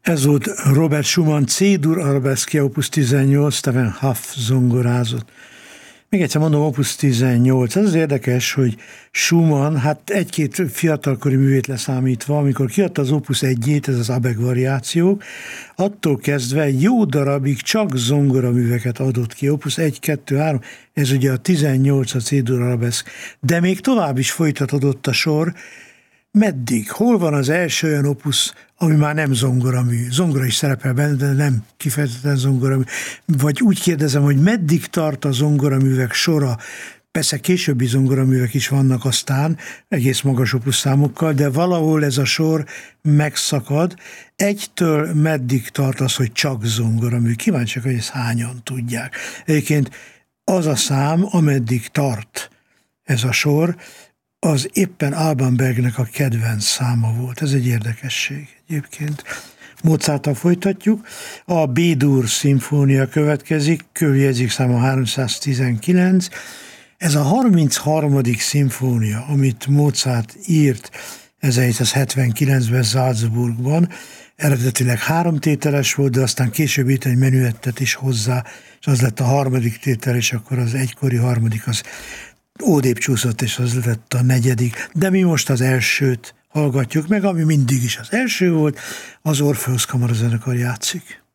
Ez volt Robert Schumann C-dur Arabesque opus 18, Stephen Huff zongorázott. Még egyszer mondom, opus 18. Az érdekes, hogy Schumann, hát egy-két fiatalkori művét leszámítva, amikor kiadta az opus 1-ét, ez az Abegg variációk, attól kezdve egy jó darabig csak zongoraműveket adott ki. Opus 1, 2, 3, ez ugye a 18 a C-dur Arabesque. De még tovább is folytatódott a sor. Meddig? Hol van az első olyan opus, ami már nem zongoramű? Zongora is szerepel benne, de nem kifejezetten zongoramű. Vagy úgy kérdezem, hogy meddig tart a zongoraművek sora? Persze későbbi zongoraművek is vannak aztán, egész magas opus számokkal, de valahol ez a sor megszakad. Egytől meddig tart az, hogy csak zongoramű? Kíváncsiak, hogy ezt hányan tudják. Egyébként az a szám, ameddig tart ez a sor, az éppen Alban Bergnek a kedvenc száma volt. Ez egy érdekesség egyébként. Mozarttal folytatjuk. A B-dur szimfónia következik, köljegyzékszám 319. Ez a 33. szimfónia, amit Mozart írt 1779-ben Salzburgban. Eredetileg 3 tételes volt, de aztán később írt egy menüettet is hozzá, és az lett a 3. tétel, és akkor az egykori 3. az ódébb csúszott, és az lett a 4. De mi most az elsőt hallgatjuk meg, ami mindig is az első volt, az Orpheus kamarazenekar játszik.